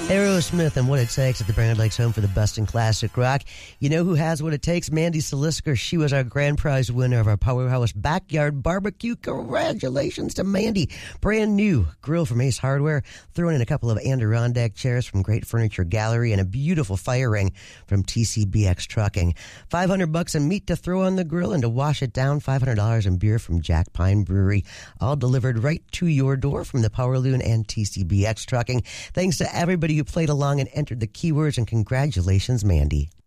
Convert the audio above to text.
Aerosmith and What It Takes at the Brand Lakes home for the best in classic rock. You know who has what it takes? Mandy Salisker. She was our grand prize winner of our Powerhouse Backyard Barbecue. Congratulations to Mandy. Brand new grill from Ace Hardware. Throwing in a couple of Adirondack chairs from Great Furniture Gallery and a beautiful fire ring from TCBX Trucking. $500 in meat to throw on the grill and to wash it down. $500 in beer from Jack Pine Brewery. All delivered right to your door from the Power Loon and TCBX Trucking. Thanks to everybody who played along and entered the keywords, and congratulations, Mandy.